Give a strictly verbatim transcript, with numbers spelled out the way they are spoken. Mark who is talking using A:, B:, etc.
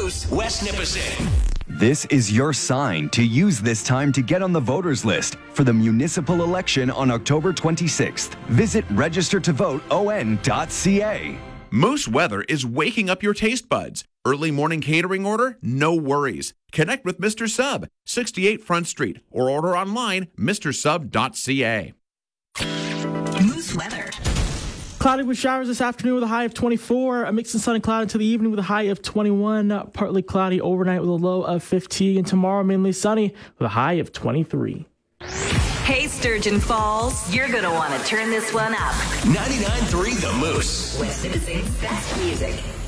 A: Moose, West Nipissing.
B: This is your sign to use this time to get on the voters list for the municipal election on October twenty-sixth. Visit register to vote O N dot C A.
C: Moose Weather is waking up your taste buds. Early morning catering order? No worries. Connect with Mister Sub, sixty-eight Front Street, or order online, mister sub dot c a.
D: Moose Weather.
E: Cloudy with showers this afternoon with a high of twenty-four. A mix of sun and cloud into the evening with a high of twenty-one. Partly cloudy overnight with a low of fifteen. And tomorrow mainly sunny with a high of twenty-three.
D: Hey, Sturgeon Falls, you're going to want to turn this one up.
A: ninety-nine point three The Moose.
D: West Nipissing's best music.